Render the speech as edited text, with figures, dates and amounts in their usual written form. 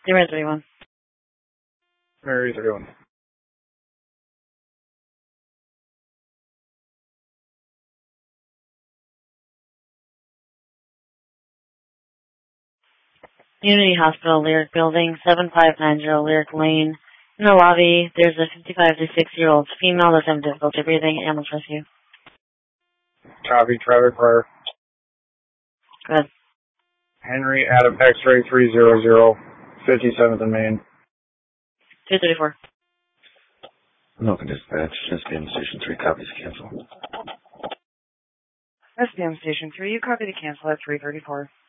Mary 31. Mary 31. Unity Hospital, Lyric Building, 7590 Lyric Lane. In the lobby, there's a 55 to 60-year-old female that's having difficulty breathing. Ambulance rescue. Copy, traffic fire. Good. Henry Adam X-ray 300, 57th and Main. 234. Local dispatch, SPM Station 3, copies cancel. SPM Station 3, you copy to cancel at 334.